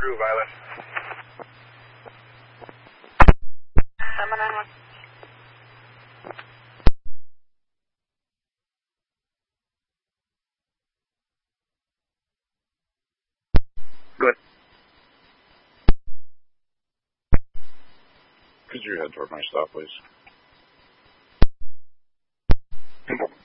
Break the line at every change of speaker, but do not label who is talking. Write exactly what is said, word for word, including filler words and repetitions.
Groove Island.
seven nine one.
Good.
Could you head toward my stop, please?